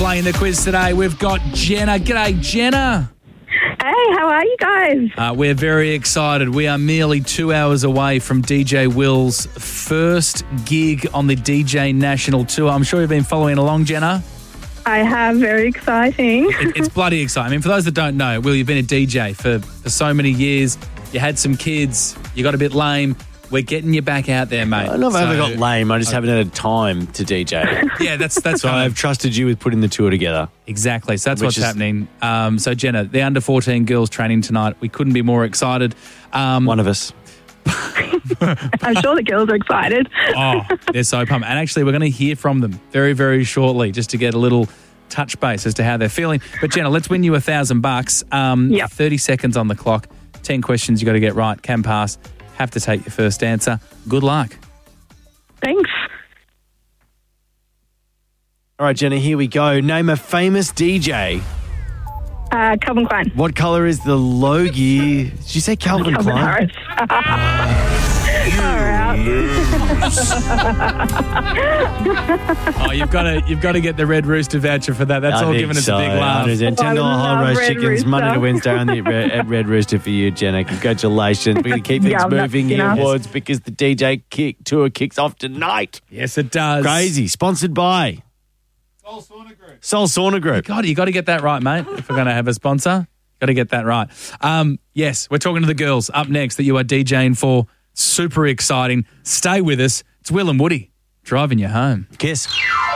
Playing the quiz today, we've got Jenna. G'day, Jenna. Hey, how are you guys? We're very excited. We are merely 2 hours away from DJ Will's first gig on the DJ National Tour. I'm sure you've been following along, Jenna. I have. Very exciting. It's bloody exciting. I mean, for those that don't know, Will, you've been a DJ for so many years. You had some kids. You got a bit lame. We're getting you back out there, mate. I don't know if I ever got lame. I just haven't had time to DJ. Yeah, that's So I've trusted you with putting the tour together. Exactly. So that's what's happening. So, Jenna, the under-14 girls training tonight. We couldn't be more excited. One of us. I'm sure the girls are excited. Oh, they're so pumped. And actually, we're going to hear from them very, very shortly just to get a little touch base as to how they're feeling. But, Jenna, let's win you $1,000. Yep. 30 seconds on the clock. 10 questions you got to get right. Can pass. Have to take your first answer. Good luck. Thanks. All right, Jenna, here we go. Name a famous DJ. Calvin Klein. What colour is the Logie? Did you say Calvin Calvin Klein? Harris. Oh, you've got to get the Red Rooster voucher for that. That's all giving us a big laugh. $10 whole love roast Red chickens, Rooster. Monday to Wednesday on the Red Rooster for you, Jenna. Congratulations. We're going to keep things Yeah, I'm not moving skinner. herewards because the DJ tour kicks off tonight. Yes, it does. Crazy. Sponsored by Soul Sauna Group. God, you got to get that right, mate. If we're going to have a sponsor, got to get that right. Yes, we're talking to the girls up next that you are DJing for. Super exciting. Stay with us. It's Will and Woody driving you home. Kiss.